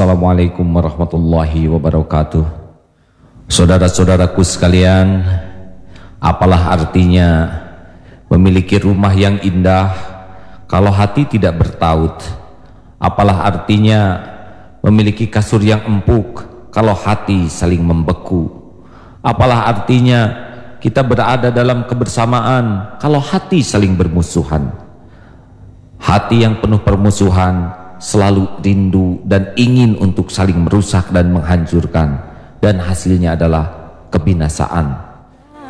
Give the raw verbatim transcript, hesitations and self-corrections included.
Assalamualaikum warahmatullahi wabarakatuh. Saudara-saudaraku sekalian, apalah artinya memiliki rumah yang indah kalau hati tidak bertaut? Apalah artinya memiliki kasur yang empuk kalau hati saling membeku? Apalah artinya kita berada dalam kebersamaan kalau hati saling bermusuhan? Hati yang penuh permusuhan selalu rindu dan ingin untuk saling merusak dan menghancurkan, dan hasilnya adalah kebinasaan.